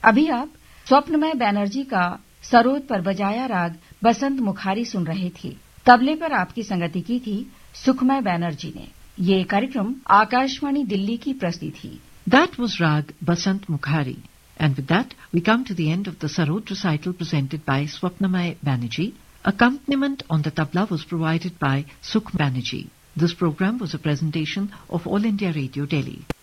अभी आप स्वप्नमय बैनर्जी का सरोद पर बजाया राग बसंत मुखारी सुन रहे थे। तबले पर आपकी संगति की थी सुखमय बैनर्जी ने। ये कार्यक्रम आकाशवाणी दिल्ली की प्रस्तुति थी। That was Rag Basant Mukhari. And with that, we come to the end of the Sarod recital presented by Swapnamay Banerjee. Accompaniment on the tabla was provided by Sukh Banerjee. This program was a presentation of All India Radio Delhi.